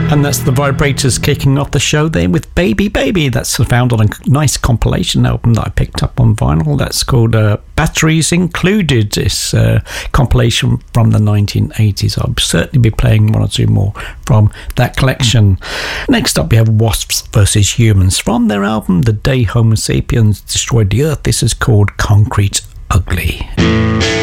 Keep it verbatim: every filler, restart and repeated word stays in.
And that's the Vibrators kicking off the show there with Baby Baby. That's found on a nice compilation album that I picked up on vinyl. That's called uh, Batteries Included. It's a compilation from the nineteen eighties. I'll certainly be playing one or two more from that collection. Next up we have Wasps versus Humans from their album The Day Homo Sapiens Destroyed the Earth. This is called Concrete Ugly.